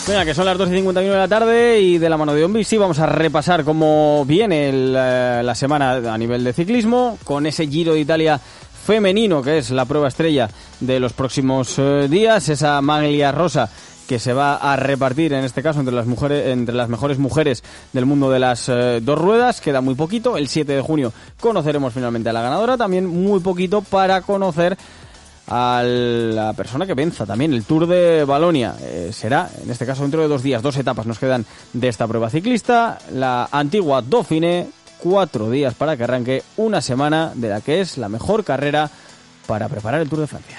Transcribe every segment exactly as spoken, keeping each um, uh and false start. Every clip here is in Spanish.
Venga, que son las dos y cincuenta y uno de la tarde y de la mano de Ombi sí vamos a repasar cómo viene el, la semana a nivel de ciclismo con ese Giro de Italia femenino que es la prueba estrella de los próximos eh, días, esa maglia rosa que se va a repartir en este caso entre las mujeres, entre las mejores mujeres del mundo de las eh, dos ruedas. Queda muy poquito, el siete de junio conoceremos finalmente a la ganadora, también muy poquito para conocer a la persona que venza también el Tour de Valonia. Eh, será, en este caso, dentro de dos días. Dos etapas nos quedan de esta prueba ciclista. La antigua Dauphiné, cuatro días para que arranque una semana de la que es la mejor carrera para preparar el Tour de Francia.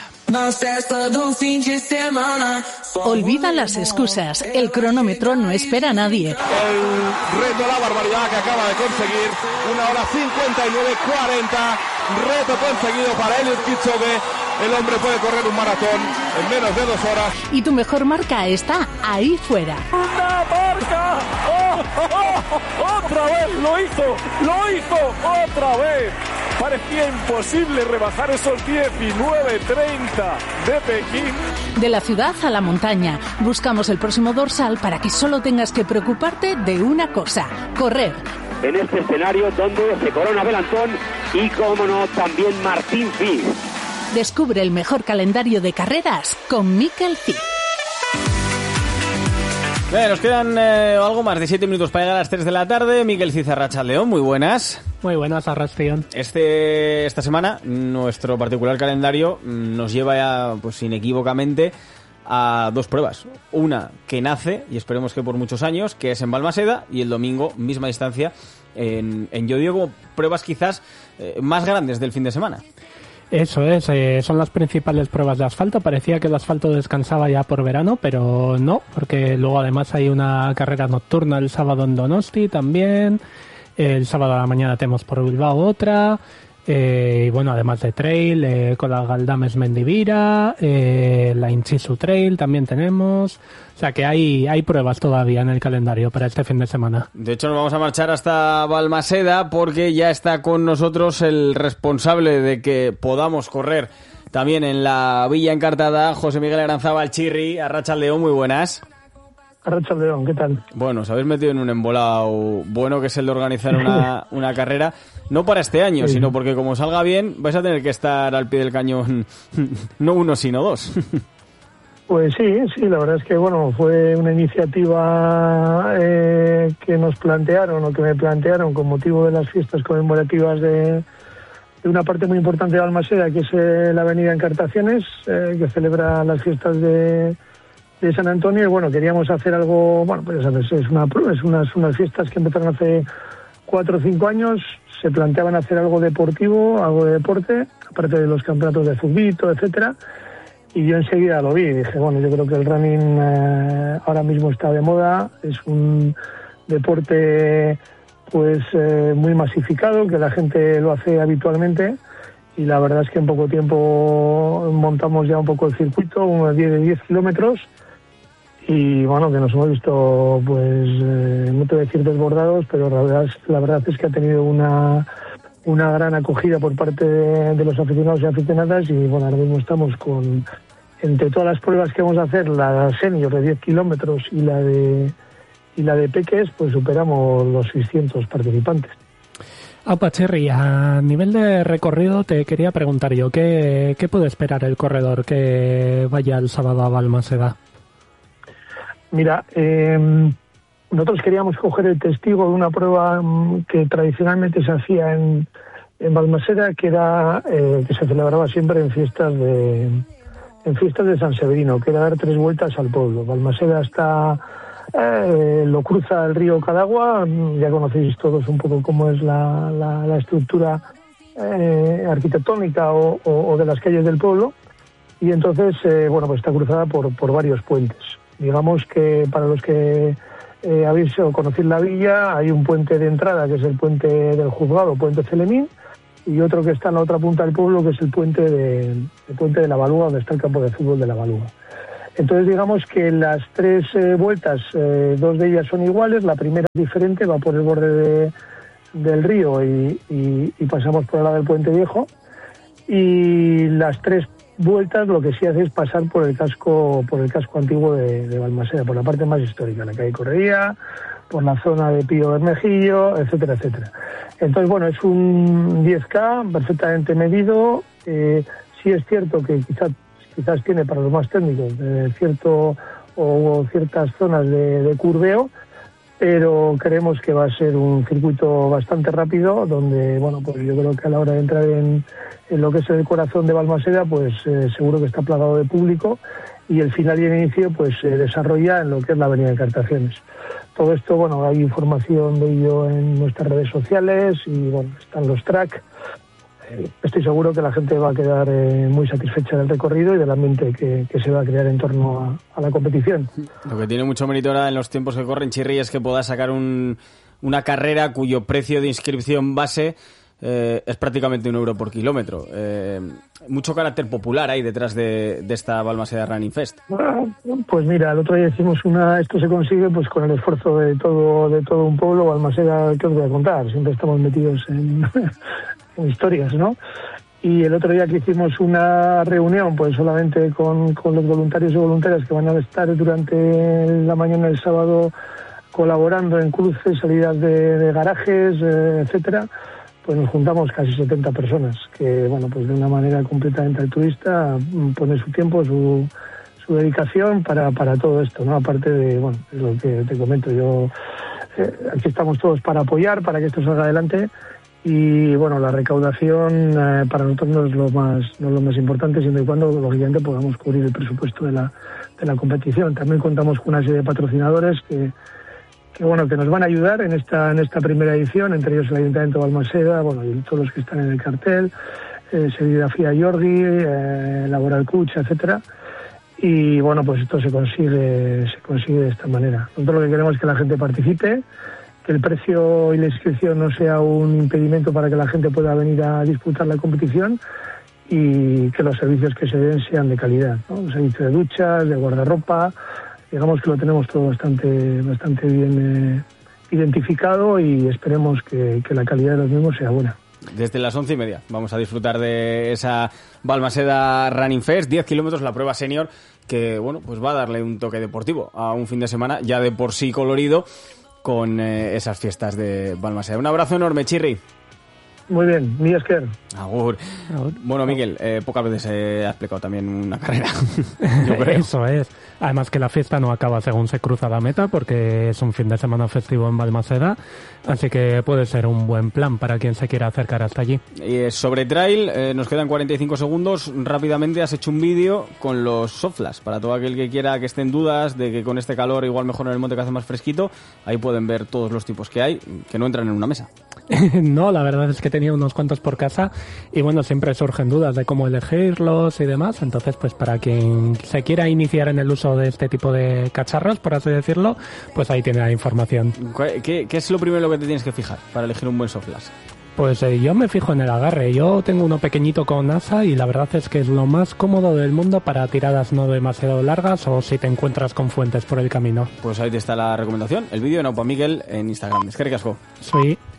Olvida las excusas, el cronómetro no espera a nadie. El reto, la barbaridad que acaba de conseguir, una hora cincuenta y nueve cuarenta, reto conseguido para Eliud Kipchoge. El hombre puede correr un maratón en menos de dos horas. Y tu mejor marca está ahí fuera. ¡Una marca! ¡Oh, oh, oh! ¡Otra vez! ¡Lo hizo! ¡Lo hizo! ¡Otra vez! Parecía imposible rebajar esos diecinueve treinta de Pekín. De la ciudad a la montaña, buscamos el próximo dorsal para que solo tengas que preocuparte de una cosa: correr. En este escenario donde se corona Belantón y, como no, también Martín Fis. Descubre el mejor calendario de carreras con Mikel Cid. Bien, nos quedan eh, algo más de siete minutos para llegar a las tres de la tarde. Mikel Cid, Arratsaldeon, muy buenas. Muy buenas, Arratsaldeon. Este, esta semana, nuestro particular calendario nos lleva ya, pues inequívocamente, a dos pruebas. Una que nace, y esperemos que por muchos años, que es en Balmaseda, y el domingo, misma distancia, en, en Llodio, como pruebas quizás eh, más grandes del fin de semana. Eso es, eh, son las principales pruebas de asfalto. Parecía que el asfalto descansaba ya por verano, pero no, porque luego además hay una carrera nocturna el sábado en Donosti también. El sábado a la mañana tenemos por Bilbao otra. Eh, y bueno, además de trail, eh, con la Galdames Mendivira, eh, la Inchisu Trail también tenemos. O sea que hay, hay pruebas todavía en el calendario para este fin de semana. De hecho, nos vamos a marchar hasta Balmaseda porque ya está con nosotros el responsable de que podamos correr también en la Villa Encartada, José Miguel Aranzábal Chirri. Arratsaldeon, muy buenas. Arratsaldeon, ¿qué tal? Bueno, os habéis metido en un embolado bueno que es el de organizar una, una carrera, no para este año, sí, sino porque como salga bien vais a tener que estar al pie del cañón, no uno sino dos. Pues sí, sí, la verdad es que bueno, fue una iniciativa eh, que nos plantearon o que me plantearon con motivo de las fiestas conmemorativas de, de una parte muy importante de Balmaseda, que es eh, la avenida Encartaciones, eh, que celebra las fiestas de de San Antonio, y bueno, queríamos hacer algo, bueno, pues ya sabes, es una es unas, unas fiestas que empezaron hace cuatro o cinco años, se planteaban hacer algo deportivo, algo de deporte, aparte de los campeonatos de fútbol, etcétera, y yo enseguida lo vi y dije, bueno, yo creo que el running eh, ahora mismo está de moda, es un deporte pues eh, muy masificado, que la gente lo hace habitualmente, y la verdad es que en poco tiempo montamos ya un poco el circuito, unos diez de diez kilómetros, y bueno, que nos hemos visto, pues, eh, no te voy a decir desbordados, pero la verdad, es, la verdad es que ha tenido una, una gran acogida por parte de, de los aficionados y aficionadas, y bueno, ahora mismo estamos con, entre todas las pruebas que vamos a hacer, la senior de diez kilómetros y la de y la de peques, pues superamos los seiscientos participantes. Aupa Chirri, a nivel de recorrido te quería preguntar yo, ¿qué, qué puede esperar el corredor que vaya el sábado a Balmaseda? Mira, eh, nosotros queríamos coger el testigo de una prueba que tradicionalmente se hacía en, en Balmaseda, que era eh, que se celebraba siempre en fiestas de en fiestas de San Severino, que era dar tres vueltas al pueblo. Balmaseda está eh, lo cruza el río Cadagua, ya conocéis todos un poco cómo es la, la, la estructura eh, arquitectónica o, o, o de las calles del pueblo, y entonces eh, bueno, pues está cruzada por, por varios puentes. Digamos que para los que eh, habéis o conocéis la villa, hay un puente de entrada que es el puente del Juzgado, puente Celemín, y otro que está en la otra punta del pueblo, que es el puente de, el puente de la Balúa, donde está el campo de fútbol de la Balúa. Entonces digamos que las tres eh, vueltas, eh, dos de ellas son iguales, la primera es diferente, va por el borde de, del río y, y, y pasamos por el lado del Puente Viejo, y las tres vueltas lo que sí hace es pasar por el casco por el casco antiguo de, de Balmaseda, por la parte más histórica, la calle Correría, por la zona de Pío Bermejillo, etcétera, etcétera. Entonces, bueno, es un diez K perfectamente medido. Eh, sí es cierto que quizás quizás tiene para los más técnicos eh, cierto o ciertas zonas de, de curveo, pero creemos que va a ser un circuito bastante rápido, donde, bueno, pues yo creo que a la hora de entrar en, en lo que es el corazón de Balmaseda, pues eh, seguro que está plagado de público, y el final y el inicio pues se desarrolla en lo que es la avenida Encartaciones. Todo esto, bueno, hay información de ello en nuestras redes sociales y, bueno, están los tracks. Estoy seguro que la gente va a quedar eh, muy satisfecha del recorrido y del ambiente que, que se va a crear en torno a, a la competición. Lo que tiene mucho mérito ahora en los tiempos que corren, Chirri, es que pueda sacar un, una carrera cuyo precio de inscripción base eh, es prácticamente un euro por kilómetro. Eh, mucho carácter popular hay detrás de, de esta Balmaseda Running Fest. Bueno, pues mira, el otro día hicimos una... Esto se consigue pues con el esfuerzo de todo de todo un pueblo. Balmaseda, ¿qué os voy a contar? Siempre estamos metidos en... en historias, ¿no? Y el otro día que hicimos una reunión, pues solamente con, con los voluntarios y voluntarias que van a estar durante la mañana del sábado colaborando en cruces, salidas de, de garajes, eh, etcétera, pues nos juntamos casi setenta personas que, bueno, pues de una manera completamente altruista pone su tiempo, su, su dedicación para, para todo esto, ¿no? Aparte de, bueno, es lo que te comento, yo eh, aquí estamos todos para apoyar, para que esto salga adelante. Y bueno, la recaudación eh, para nosotros no es lo más no es lo más importante, siempre y cuando lógicamente podamos cubrir el presupuesto de la de la competición. También contamos con una serie de patrocinadores que, que bueno que nos van a ayudar en esta en esta primera edición, entre ellos el Ayuntamiento de Balmaseda, bueno, y todos los que están en el cartel, eh, Serigrafía Jordi, eh, Laboral Cucha, etcétera. Y bueno, pues esto se consigue se consigue de esta manera. Nosotros lo que queremos es que la gente participe, que el precio y la inscripción no sea un impedimento para que la gente pueda venir a disputar la competición, y que los servicios que se den sean de calidad, ¿no? Un servicio de duchas, de guardarropa, digamos que lo tenemos todo bastante bastante bien eh, identificado, y esperemos que, que la calidad de los mismos sea buena. Desde las once y media vamos a disfrutar de esa Balmaseda Running Fest, diez kilómetros, la prueba senior, que bueno, pues va a darle un toque deportivo a un fin de semana ya de por sí colorido, con eh, esas fiestas de Balmaseda. Un abrazo enorme, Chirri. Muy bien, mi esker. Agur. Agur. Bueno, Miguel, eh, pocas veces se ha explicado también una carrera. Yo creo. Eso es. Además que la fiesta no acaba según se cruza la meta, porque es un fin de semana festivo en Balmaseda, así que puede ser un buen plan para quien se quiera acercar hasta allí. Y eh, sobre trail, eh, nos quedan cuarenta y cinco segundos. Rápidamente has hecho un vídeo con los softlash, para todo aquel que quiera, que esté en dudas de que con este calor igual mejor en el monte que hace más fresquito. Ahí pueden ver todos los tipos que hay, que no entran en una mesa. No, la verdad es que tenía unos cuantos por casa, y bueno, siempre surgen dudas de cómo elegirlos y demás. Entonces, pues para quien se quiera iniciar en el uso de este tipo de cacharros, por así decirlo, pues ahí tiene la información. ¿Qué, qué es lo primero que te tienes que fijar para elegir un buen softlash? Pues eh, yo me fijo en el agarre. Yo tengo uno pequeñito con asa, y la verdad es que es lo más cómodo del mundo para tiradas no demasiado largas, o si te encuentras con fuentes por el camino. Pues ahí te está la recomendación, el vídeo de Naupa Miguel en Instagram. Es que ricasco. Sí.